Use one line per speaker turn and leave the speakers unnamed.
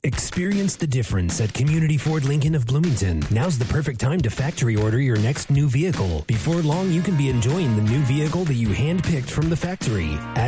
Experience the difference at Community Ford Lincoln of Bloomington. Now's the perfect time to factory order your next new vehicle. Before long, you can be enjoying the new vehicle that you handpicked from the factory.